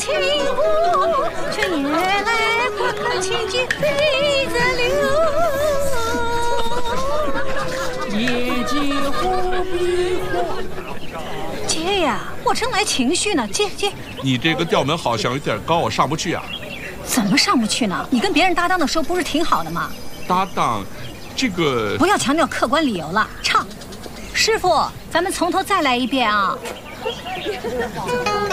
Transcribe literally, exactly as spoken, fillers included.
情过，却夜来花轻轻飞在流。夜寄忽必火。接呀，我正来情绪呢，接接。 你这个调门好像有点高，我上不去啊。 怎么上不去呢？你跟别人搭档的时候不是挺好的吗？ 搭档，这个不要强调客观理由了，唱。师傅，咱们从头再来一遍啊。